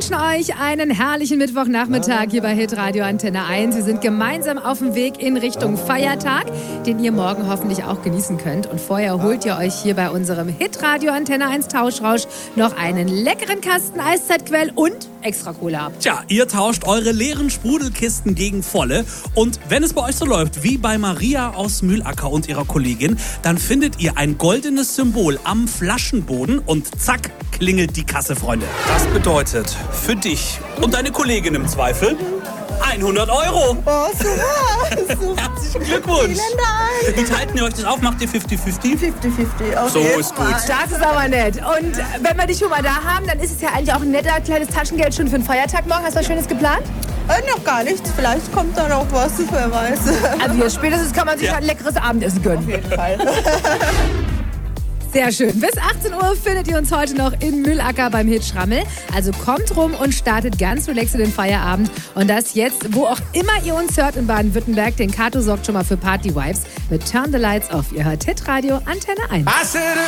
wünschen euch einen herrlichen Mittwochnachmittag hier bei Hitradio Antenne 1. Wir sind gemeinsam auf dem Weg in Richtung Feiertag, den ihr morgen hoffentlich auch genießen könnt. Und vorher holt ihr euch hier bei unserem Hitradio Antenne 1 Tauschrausch noch einen leckeren Kasten Eiszeitquell und extra Cola ab. Tja, ihr tauscht eure leeren Sprudelkisten gegen volle. Und wenn es bei euch so läuft wie bei Maria aus Mühlacker und ihrer Kollegin, dann findet ihr ein goldenes Symbol am Flaschenboden und zack, klingelt die Kasse, Freunde. Das bedeutet für dich und deine Kollegin im Zweifel 100 Euro. Oh, super. Herzlichen Glückwunsch. Vielen Dank. Wie teilt ihr euch das auf? Macht ihr 50-50? 50-50. So ist gut. Das ist aber nett. Und wenn wir dich schon mal da haben, dann ist es ja eigentlich auch ein netter kleines Taschengeld schon für den Feiertag morgen. Hast du was Schönes geplant? Noch gar nichts. Vielleicht kommt da noch was, wer weiß. Also hier spätestens kann man sich ein leckeres Abendessen gönnen. Auf jeden Fall. Sehr schön. Bis 18 Uhr findet ihr uns heute noch in Mühlacker beim Hit Schrammel. Also kommt rum und startet ganz relaxed in den Feierabend. Und das jetzt, wo auch immer ihr uns hört in Baden-Württemberg. Denn Kato sorgt schon mal für Party-Vibes mit Turn the Lights Off. Ihr hört Hitradio Antenne 1.